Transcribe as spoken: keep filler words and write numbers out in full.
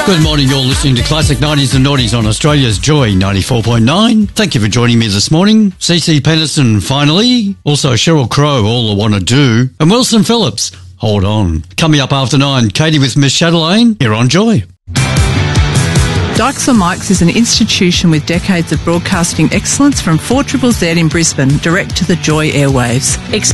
Good morning, you're listening to Classic nineties and Noughties on Australia's Joy ninety-four point nine. Thank you for joining me this morning. C C Penniston, Finally. Also Sheryl Crow, All I Wanna Do. And Wilson Phillips, Hold On. Coming up after nine, Katie with Miss Chatelaine, here on Joy. Dykes on Mics is an institution with decades of broadcasting excellence from four Z Z Z in Brisbane, direct to the Joy airwaves.